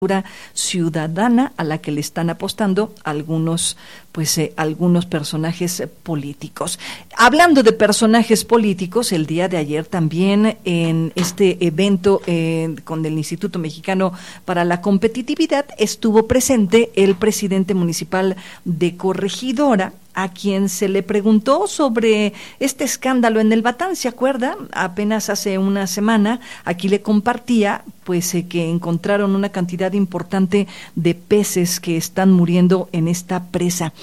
ciudadana a la que le están apostando algunos personajes políticos. Hablando de personajes políticos, el día de ayer también en este evento con el Instituto Mexicano para la Competitividad estuvo presente el presidente municipal de Corregidora, a quien se le preguntó sobre este escándalo en el Batán. ¿Se acuerda? Apenas hace una semana aquí le compartía que encontraron una cantidad importante de peces que están muriendo en esta presa.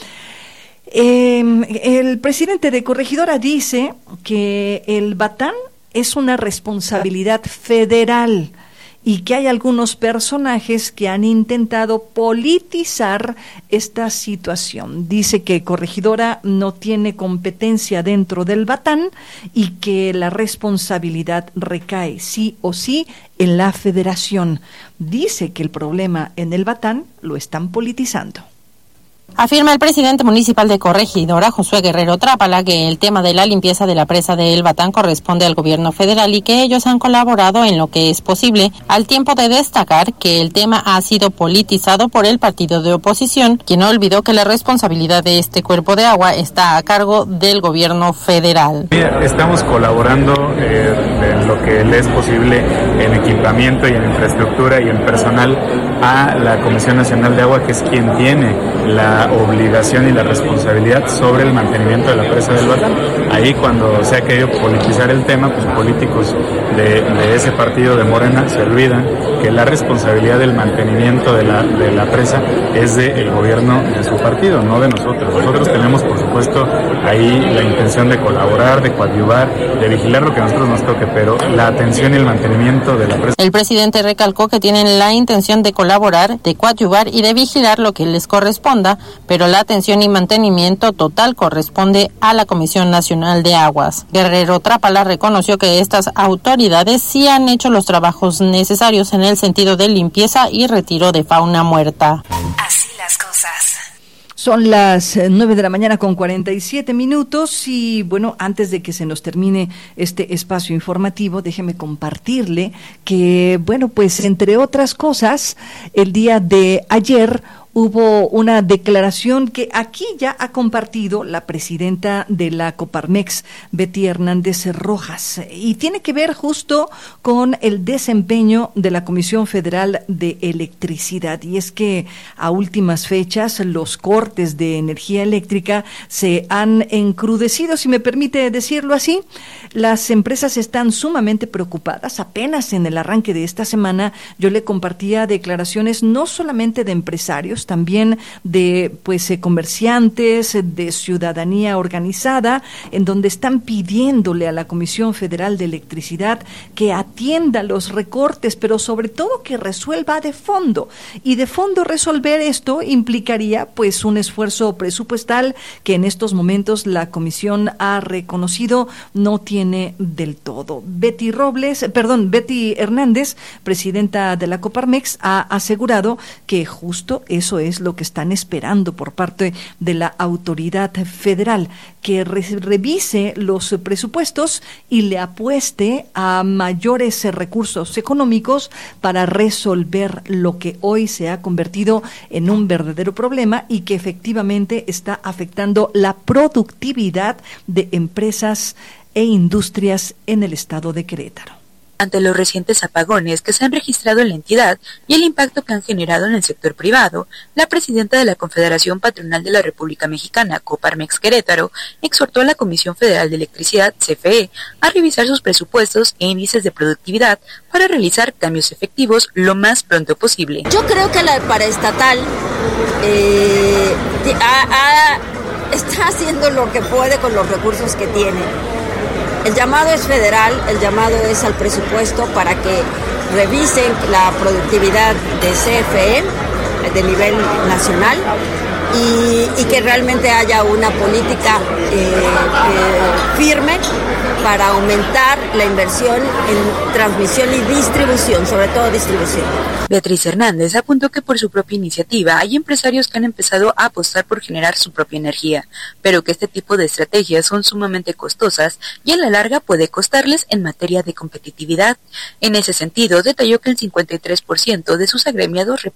El presidente de Corregidora dice que el Batán es una responsabilidad federal y que hay algunos personajes que han intentado politizar esta situación. Dice que Corregidora no tiene competencia dentro del Batán y que la responsabilidad recae sí o sí en la federación. Dice que el problema en el Batán lo están politizando. Afirma el presidente municipal de Corregidora, Josué Guerrero Trápala, que el tema de la limpieza de la presa de El Batán corresponde al gobierno federal y que ellos han colaborado en lo que es posible, al tiempo de destacar que el tema ha sido politizado por el partido de oposición, quien olvidó que la responsabilidad de este cuerpo de agua está a cargo del gobierno federal. Estamos colaborando en lo que le es posible en equipamiento y en infraestructura y en personal a la Comisión Nacional de Agua, que es quien tiene la obligación y la responsabilidad sobre el mantenimiento de la presa del Batán. Ahí cuando se ha querido politizar el tema, pues políticos de ese partido de Morena se olvidan que la responsabilidad del mantenimiento de la presa es del gobierno de su partido, no de nosotros. Nosotros tenemos, por supuesto, ahí la intención de colaborar, de coadyuvar, de vigilar lo que a nosotros nos toque, pero la atención y el mantenimiento de la presa. El presidente recalcó que tienen la intención de colaborar, de coadyuvar y de vigilar lo que les corresponda, pero la atención y mantenimiento total corresponde a la Comisión Nacional de Aguas. Guerrero Trápala reconoció que estas autoridades sí han hecho los trabajos necesarios en el sentido de limpieza y retiro de fauna muerta. Así las cosas. Son las 9:47 y bueno, antes de que se nos termine este espacio informativo, déjeme compartirle que, bueno, pues entre otras cosas, el día de ayer hubo una declaración que aquí ya ha compartido la presidenta de la Coparmex, Betty Hernández Rojas, y tiene que ver justo con el desempeño de la Comisión Federal de Electricidad. Y es que a últimas fechas los cortes de energía eléctrica se han encrudecido, si me permite decirlo así. Las empresas están sumamente preocupadas. Apenas en el arranque de esta semana yo le compartía declaraciones no solamente de empresarios, también de comerciantes, de ciudadanía organizada, en donde están pidiéndole a la Comisión Federal de Electricidad que atienda los recortes, pero sobre todo que resuelva de fondo. Y de fondo resolver esto implicaría un esfuerzo presupuestal que en estos momentos la Comisión ha reconocido no tiene del todo. Betty Hernández, presidenta de la Coparmex, ha asegurado que justo eso es lo que están esperando por parte de la autoridad federal, que revise los presupuestos y le apueste a mayores recursos económicos para resolver lo que hoy se ha convertido en un verdadero problema y que efectivamente está afectando la productividad de empresas e industrias en el estado de Querétaro. Ante los recientes apagones que se han registrado en la entidad y el impacto que han generado en el sector privado, la presidenta de la Confederación Patronal de la República Mexicana, Coparmex Querétaro, exhortó a la Comisión Federal de Electricidad, CFE, a revisar sus presupuestos e índices de productividad para realizar cambios efectivos lo más pronto posible. Yo creo que la paraestatal está haciendo lo que puede con los recursos que tiene. El llamado es federal, el llamado es al presupuesto para que revisen la productividad de CFE de nivel nacional y que realmente haya una política firme para aumentar la inversión en transmisión y distribución, sobre todo distribución. Beatriz Hernández apuntó que por su propia iniciativa hay empresarios que han empezado a apostar por generar su propia energía, pero que este tipo de estrategias son sumamente costosas y a la larga puede costarles en materia de competitividad. En ese sentido, detalló que el 53% de sus agremiados